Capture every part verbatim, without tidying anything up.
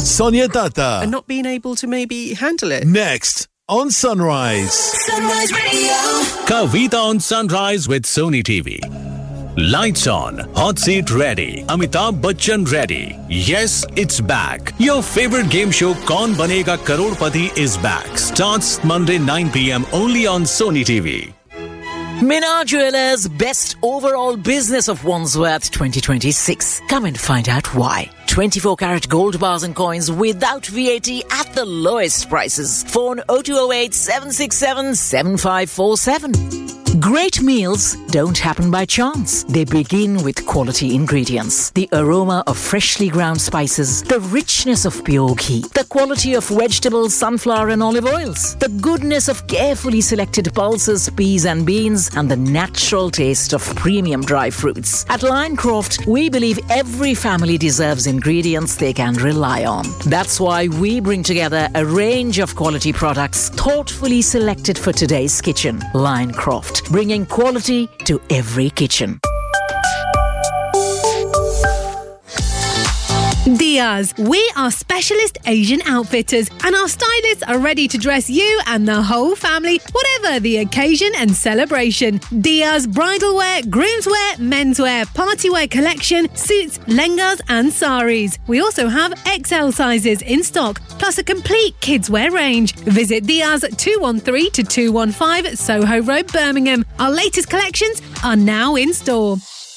Sonia Datta. And not being able to maybe handle it. Next on Sunrise. Sunrise Radio. Kavita on Sunrise with Sony T V. Lights on, hot seat ready, Amitabh Bachchan ready. Yes, it's back. Your favorite game show Kaun Banega Crorepati is back. Starts Monday nine p.m. only on Sony T V. Mina Jewelers Best Overall Business of Wandsworth twenty twenty-six. Come and find out why. twenty-four carat gold bars and coins without V A T at the lowest prices. Phone oh two oh eight, seven six seven, seven five four seven. Great meals don't happen by chance. They begin with quality ingredients. The aroma of freshly ground spices, the richness of pure ghee, the quality of vegetables, sunflower and olive oils, the goodness of carefully selected pulses, peas and beans, and the natural taste of premium dry fruits. At Linecroft, we believe every family deserves ingredients they can rely on. That's why we bring together a range of quality products thoughtfully selected for today's kitchen. Linecroft, bringing quality to every kitchen. Diaz, we are specialist Asian outfitters and our stylists are ready to dress you and the whole family, whatever the occasion and celebration. Diaz bridal wear, groomswear, menswear, party wear collection, suits, lehengas and saris. We also have X L sizes in stock, plus a complete kids wear range. Visit Diaz two one three to two one five Soho Road, Birmingham. Our latest collections are now in store.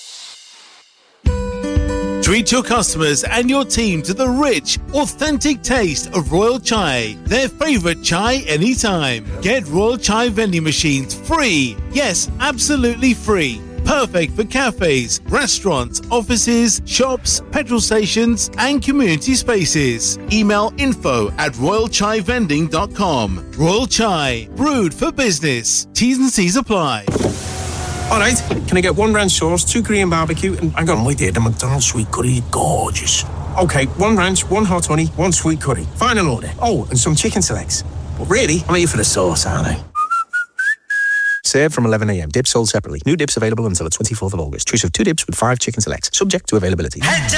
Treat your customers and your team to the rich, authentic taste of Royal Chai. Their favourite chai anytime. Get Royal Chai vending machines free. Yes, absolutely free. Perfect for cafes, restaurants, offices, shops, petrol stations and community spaces. Email info at royal chai vending dot com. Royal Chai, brewed for business. T's and C's apply. All right, can I get one ranch sauce, two Korean barbecue, and I got my dear, the McDonald's sweet curry, gorgeous. Okay, one ranch, one hot honey, one sweet curry. Final order. Oh, and some chicken selects. But really, I'm here for the sauce, aren't I? Served from eleven a.m. Dips sold separately. New dips available until the twenty-fourth of August. Choice of two dips with five chicken selects. Subject to availability.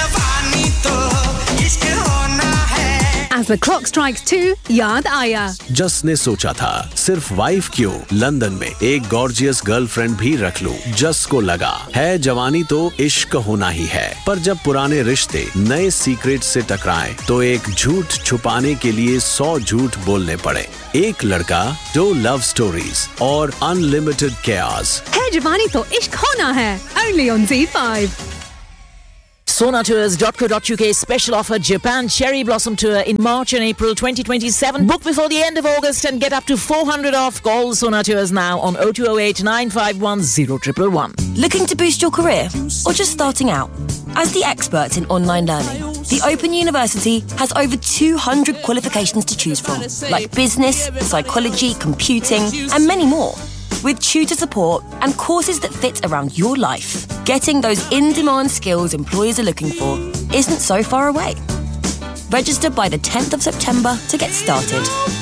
As the clock strikes two, याद आया. जस ने सोचा था सिर्फ wife क्यों London में एक गॉर्जियस गर्लफ्रेंड भी रख लूं. जस को लगा है जवानी तो इश्क होना ही है, पर जब पुराने रिश्ते नए सीक्रेट से टकराएं तो एक झूठ छुपाने के लिए सौ झूठ बोलने पड़े. एक लड़का, दो लव स्टोरीज और अनलिमिटेड केयर्स. है जवानी तो इश्क होना है. Only on Z five. Sonatours dot co dot uk special offer Japan Cherry Blossom Tour in March and April twenty twenty-seven. Book before the end of August and get up to four hundred off. Call Sonatours now on oh two oh eight, nine five one, oh one one one. Looking to boost your career or just starting out? As the experts in online learning, the Open University has over two hundred qualifications to choose from, like business, psychology, computing, and many more. With tutor support and courses that fit around your life, getting those in-demand skills employers are looking for isn't so far away. Register by the tenth of September to get started.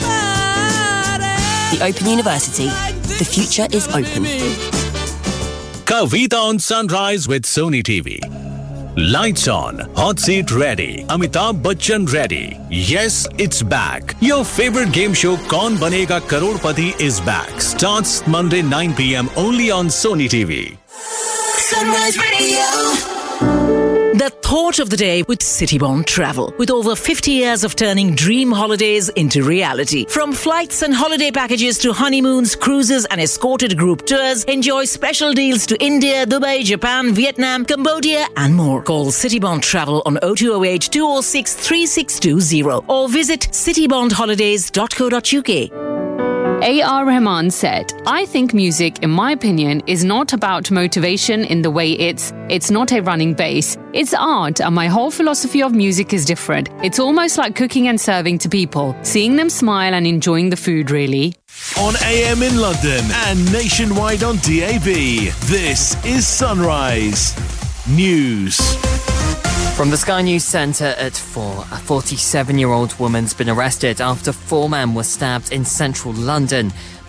The Open University. The future is open. Kavita on Sunrise with Sony T V. Lights on, hot seat ready, Amitabh Bachchan ready. Yes, it's back. Your favorite game show Kaun Banega Crorepati is back. Starts Monday nine p.m. only on Sony T V. Sunrise Radio. The thought of the day with Citybond Travel. With over fifty years of turning dream holidays into reality. From flights and holiday packages to honeymoons, cruises and escorted group tours, enjoy special deals to India, Dubai, Japan, Vietnam, Cambodia and more. Call Citybond Travel on oh two oh eight, two oh six, three six two oh or visit citybond holidays dot co dot uk. A R Rahman said, I think music, in my opinion, is not about motivation in the way it's, it's not a running bass. It's art, and my whole philosophy of music is different. It's almost like cooking and serving to people, seeing them smile and enjoying the food, really. On A M in London and nationwide on D A B, this is Sunrise News. From the Sky News Centre at four, a forty-seven-year-old woman's been arrested after four men were stabbed in central London.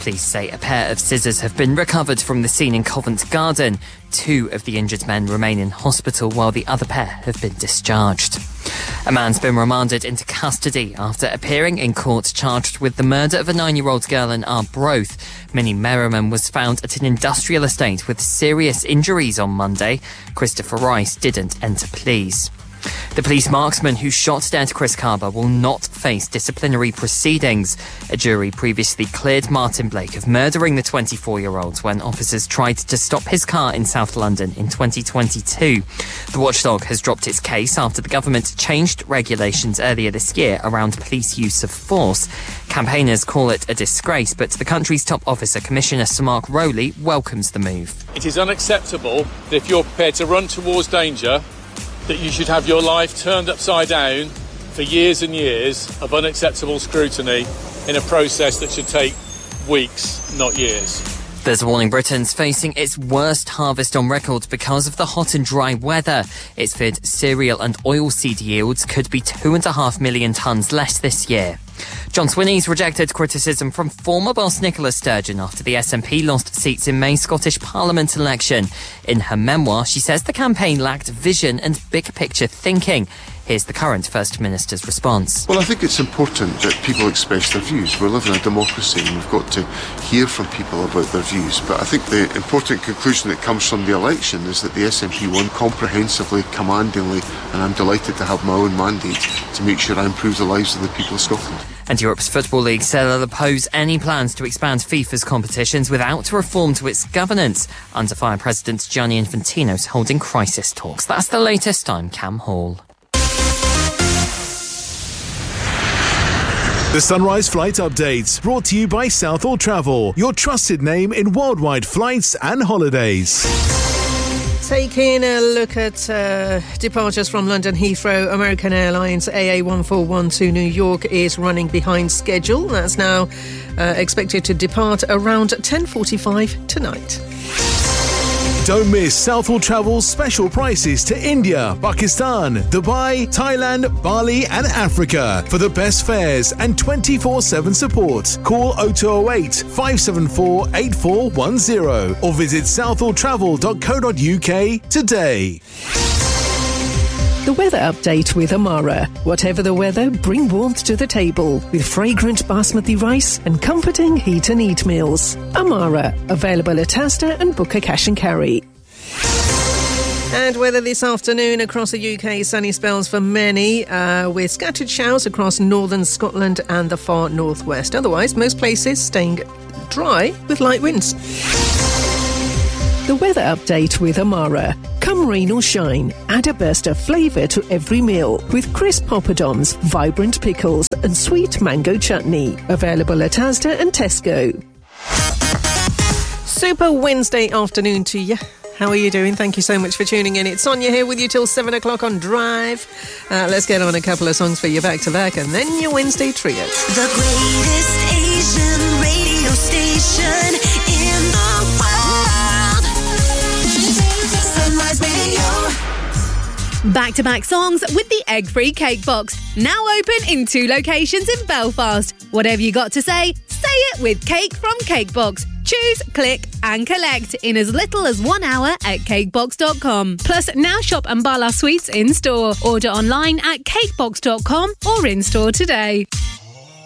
Police say a pair of scissors have been recovered from the scene in Covent Garden. Two of the injured men remain in hospital while the other pair have been discharged. A man's been remanded into custody after appearing in court charged with the murder of a nine-year-old girl in Arbroath. Minnie Merriman was found at an industrial estate with serious injuries on Monday. Christopher Rice didn't enter pleas. The police marksman who shot dead Chris Carber will not face disciplinary proceedings. A jury previously cleared Martin Blake of murdering the twenty-four-year-old when officers tried to stop his car in South London in twenty twenty-two. The watchdog has dropped its case after the government changed regulations earlier this year around police use of force. Campaigners call it a disgrace, but the country's top officer, Commissioner Sir Mark Rowley, welcomes the move. It is unacceptable that if you're prepared to run towards danger, that you should have your life turned upside down for years and years of unacceptable scrutiny in a process that should take weeks, not years. There's a warning Britain's facing its worst harvest on record because of the hot and dry weather. It's feared cereal and oilseed yields could be two and a half million tonnes less this year. John Swinney's rejected criticism from former boss Nicola Sturgeon after the S N P lost seats in May's Scottish Parliament election. In her memoir, she says the campaign lacked vision and big-picture thinking. Here's the current First Minister's response. Well, I think it's important that people express their views. We live in a democracy and we've got to hear from people about their views. But I think the important conclusion that comes from the election is that the S N P won comprehensively, commandingly, and I'm delighted to have my own mandate to make sure I improve the lives of the people of Scotland. And Europe's Football League said it'll oppose any plans to expand FIFA's competitions without reform to its governance. Under fire, President Gianni Infantino's holding crisis talks. That's the latest. I'm Cam Hall. The Sunrise Flight Updates, brought to you by Southall Travel, your trusted name in worldwide flights and holidays. Taking a look at uh, departures from London Heathrow, American Airlines A A one four one to New York is running behind schedule. That's now uh, expected to depart around ten forty-five tonight. Don't miss Southall Travel's special prices to India, Pakistan, Dubai, Thailand, Bali and Africa. For the best fares and twenty-four seven support, call oh two oh eight, five seven four, eight four one oh or visit southall travel dot co dot uk today. The weather update with Amara. Whatever the weather, bring warmth to the table with fragrant basmati rice and comforting heat and eat meals. Amara, available at Asda and Booker Cash and Carry. And weather this afternoon across the U K, sunny spells for many, uh, with scattered showers across northern Scotland and the far northwest. Otherwise, most places staying dry with light winds. The weather update with Amara. Come rain or shine, add a burst of flavour to every meal with crisp poppadoms, vibrant pickles and sweet mango chutney. Available at Asda and Tesco. Super Wednesday afternoon to you. How are you doing? Thank you so much for tuning in. It's Sonia here with you till seven o'clock on Drive. Uh, let's get on a couple of songs for you back to back and then your Wednesday trio. The greatest Asian radio station in the world. Sunrise Radio. Back-to-back songs with the egg-free cake box. Now open in two locations in Belfast. Whatever you got to say, say it with Cake from Cakebox. Choose, click and collect in as little as one hour at cakebox dot com. Plus, now shop Ambala Sweets in-store. Order online at cakebox dot com or in-store today.